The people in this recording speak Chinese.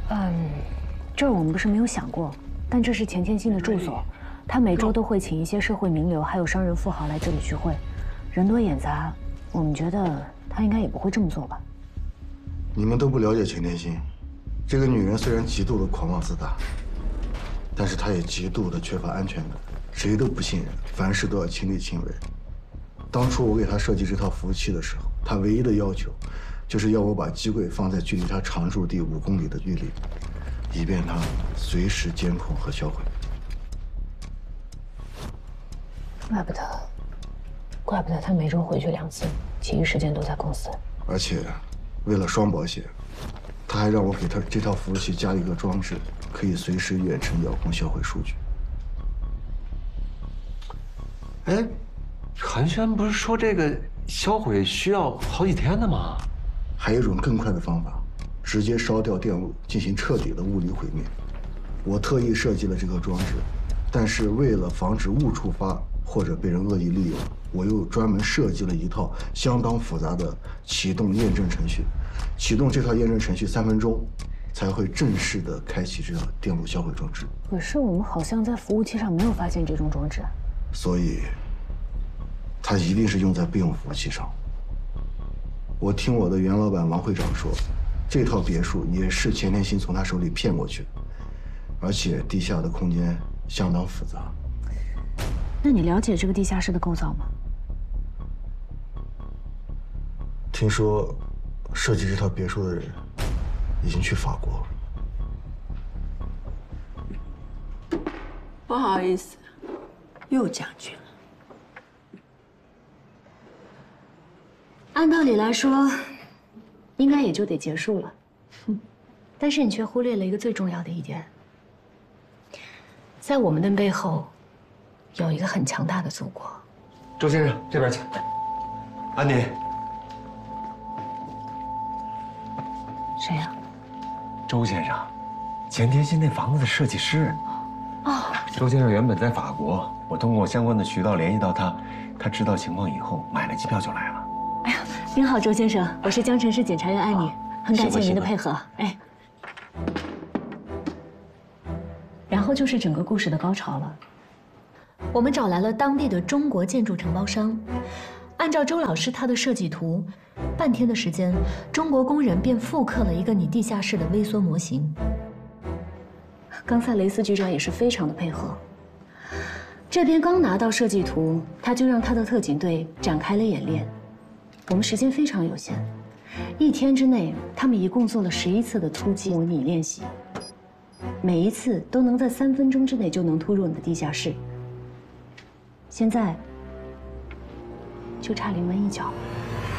这儿我们不是没有想过，但这是钱天星的住所，他每周都会请一些社会名流还有商人富豪来这里聚会，人多眼杂，我们觉得他应该也不会这么做吧。 你们都不了解钱天星，这个女人虽然极度的狂妄自大，但是她也极度的缺乏安全感，谁都不信任，凡事都要亲力亲为。当初我给她设计这套服务器的时候，她唯一的要求，就是要我把机柜放在距离她常住地5公里的距离，以便她随时监控和销毁。 怪不得他每周回去2次，其余时间都在公司。 而且，为了双保险，他还让我给他这套服务器加一个装置，可以随时远程遥控销毁数据。 哎，寒暄不是说这个销毁需要好几天的吗？ 还有一种更快的方法，直接烧掉电路，进行彻底的物理毁灭。我特意设计了这个装置，但是为了防止误触发或者被人恶意利用，我又专门设计了一套相当复杂的启动验证程序。启动这套验证程序3分钟，才会正式的开启这套电路销毁装置。 可是我们好像在服务器上没有发现这种装置。 所以，它一定是用在备用服务器上。我听我的原老板王会长说，这套别墅也是钱天星从他手里骗过去的，而且地下的空间相当复杂。 那你了解这个地下室的构造吗？ 听说，设计这套别墅的人已经去法国了。 不好意思，又讲句了。 按道理来说，应该也就得结束了。但是你却忽略了一个最重要的一点，在我们的背后，有一个很强大的祖国。 周先生，这边请。安妮。 谁呀？ 周先生，钱天星那房子的设计师。 哦。 周先生原本在法国，我通过相关的渠道联系到他，他知道情况以后买了机票就来了。 哎呀，您好，周先生，我是江城市检察院安妮，很感谢您的配合。哎。然后就是整个故事的高潮了。我们找来了当地的中国建筑承包商，按照周老师他的设计图，半天的时间，中国工人便复刻了一个你地下室的微缩模型。刚才雷斯局长也是非常的配合，这边刚拿到设计图，他就让他的特警队展开了演练。我们时间非常有限，1天之内，他们一共做了11次的突击模拟练习，每一次都能在3分钟之内就能突入你的地下室。现在就差临门一脚了。